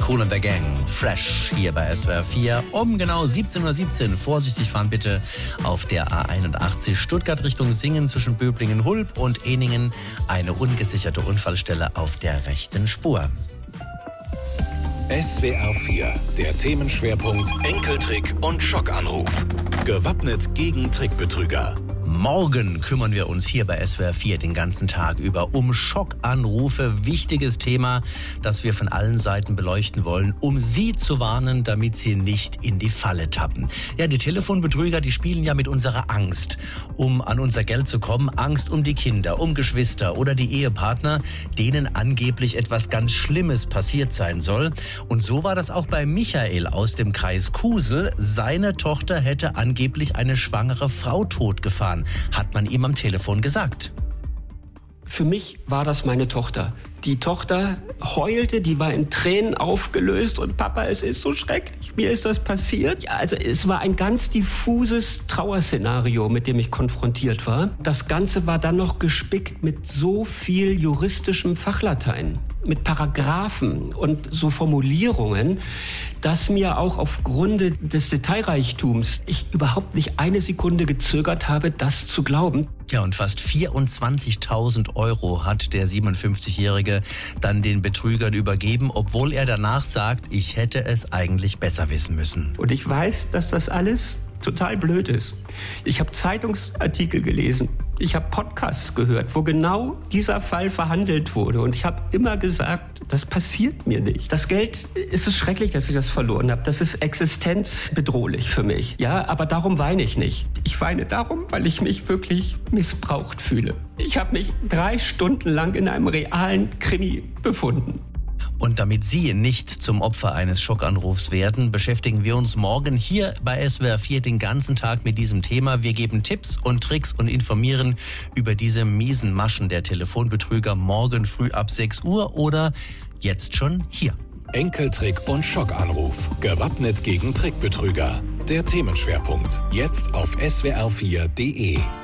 Kool and the Gang, fresh hier bei SWR 4 um genau 17:17 Uhr. Vorsichtig fahren bitte auf der A81 Stuttgart Richtung Singen zwischen Böblingen-Hulb und Ehningen. Eine ungesicherte Unfallstelle auf der rechten Spur. SWR 4, der Themenschwerpunkt Enkeltrick und Schockanruf. Gewappnet gegen Trickbetrüger. Morgen kümmern wir uns hier bei SWR 4 den ganzen Tag über um Schockanrufe. Wichtiges Thema, das wir von allen Seiten beleuchten wollen, um Sie zu warnen, damit Sie nicht in die Falle tappen. Ja, die Telefonbetrüger, die spielen ja mit unserer Angst, um an unser Geld zu kommen. Angst um die Kinder, um Geschwister oder die Ehepartner, denen angeblich etwas ganz Schlimmes passiert sein soll. Und so war das auch bei Michael aus dem Kreis Kusel. Seine Tochter hätte angeblich eine schwangere Frau totgefahren. Hat man ihm am Telefon gesagt. Für mich war das meine Tochter. Die Tochter heulte, die war in Tränen aufgelöst und Papa, es ist so schrecklich, mir ist das passiert. Ja, also es war ein ganz diffuses Trauerszenario, mit dem ich konfrontiert war. Das Ganze war dann noch gespickt mit so viel juristischem Fachlatein, mit Paragraphen und so Formulierungen, dass mir auch aufgrund des Detailreichtums ich überhaupt nicht eine Sekunde gezögert habe, das zu glauben. Ja, und fast 24.000 € hat der 57-Jährige dann den Betrügern übergeben, obwohl er danach sagt, ich hätte es eigentlich besser wissen müssen. Und ich weiß, dass das alles total blöd ist. Ich habe Zeitungsartikel gelesen, ich habe Podcasts gehört, wo genau dieser Fall verhandelt wurde. Und ich habe immer gesagt, das passiert mir nicht. Das Geld, es ist schrecklich, dass ich das verloren habe. Das ist existenzbedrohlich für mich. Ja, aber darum weine ich nicht. Ich weine darum, weil ich mich wirklich missbraucht fühle. Ich habe mich 3 Stunden lang in einem realen Krimi befunden. Und damit Sie nicht zum Opfer eines Schockanrufs werden, beschäftigen wir uns morgen hier bei SWR 4 den ganzen Tag mit diesem Thema. Wir geben Tipps und Tricks und informieren über diese miesen Maschen der Telefonbetrüger morgen früh ab 6 Uhr oder jetzt schon hier. Enkeltrick und Schockanruf. Gewappnet gegen Trickbetrüger. Der Themenschwerpunkt. Jetzt auf swr4.de.